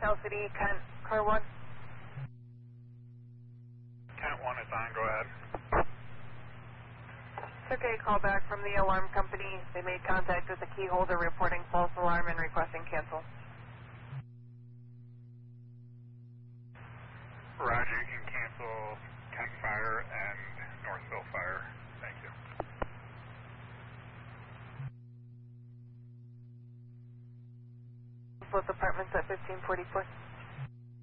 Cal City, Kent, car 1. Kent 1 is on, go ahead. Took a call back from the alarm company. They made contact with the key holder reporting false alarm and requesting cancel. Roger, you can cancel Kent Fire and Northville Fire. Thank you. Both apartments at 1544.